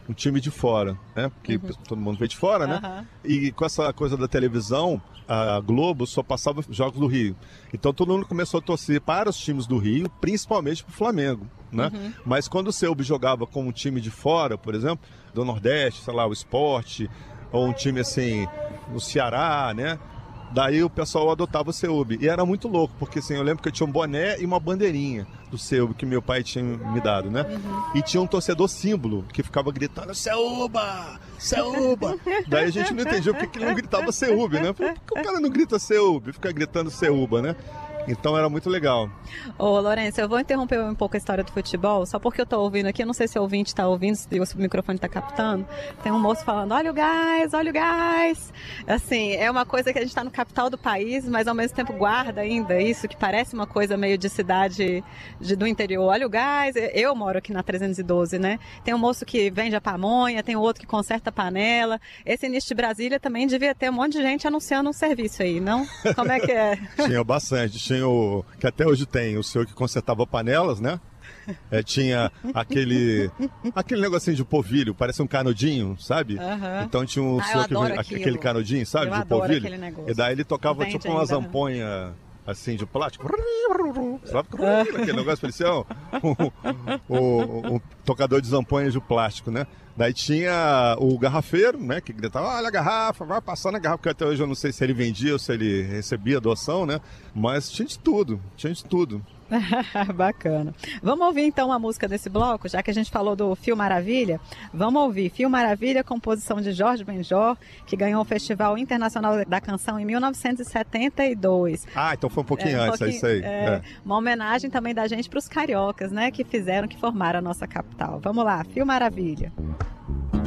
um time de fora, né? Porque todo mundo veio de fora, né? E com essa coisa da televisão, a Globo só passava jogos do Rio. Então todo mundo começou a torcer para os times do Rio, principalmente para o Flamengo, né? Mas quando o Seúbe jogava com um time de fora, por exemplo, do Nordeste, sei lá, o Sport, ou um time assim, no Ceará, né? Daí o pessoal adotava o Seúbe. E era muito louco, porque assim, eu lembro que eu tinha um boné e uma bandeirinha do Seúbe que meu pai tinha me dado, né? E tinha um torcedor símbolo que ficava gritando Seúba! Seúba! Daí a gente não entendia porque que ele não gritava Seúbe, né? Por que o cara não grita Seúbe? Fica gritando Seúba, né? Então era muito legal. Ô, Lourenço, eu vou interromper um pouco a história do futebol, só porque eu tô ouvindo aqui, eu não sei se o ouvinte tá ouvindo, se o microfone tá captando. Tem um moço falando, olha o gás, olha o gás. Assim, é uma coisa que a gente tá no capital do país, mas ao mesmo tempo guarda ainda isso, que parece uma coisa meio de cidade do interior. Olha o gás, eu moro aqui na 312, né? Tem um moço que vende a pamonha, tem outro que conserta a panela. Esse início de Brasília também devia ter um monte de gente anunciando um serviço aí, não? Como é que é? Tinha bastante, que até hoje tem o senhor que consertava panelas, né? Tinha aquele negocinho de polvilho, parece um canudinho, sabe? Então tinha um senhor que aquele canudinho, sabe? De polvilho. E daí ele tocava tipo uma zamponha assim de plástico. Sabe aquele negócio parecia um tocador de zamponha de plástico, né? Daí tinha o garrafeiro, né, que gritava, olha a garrafa, vai passando a garrafa, porque até hoje eu não sei se ele vendia ou se ele recebia doação, né? Mas tinha de tudo, tinha de tudo. Bacana. Vamos ouvir então a música desse bloco, já que a gente falou do Fio Maravilha. Vamos ouvir Fio Maravilha, composição de Jorge Benjor, que ganhou o Festival Internacional da Canção em 1972. Ah, então foi um pouquinho antes, é isso aí. Uma homenagem também da gente para os cariocas, né, que formaram a nossa capital. Vamos lá, Fio Maravilha.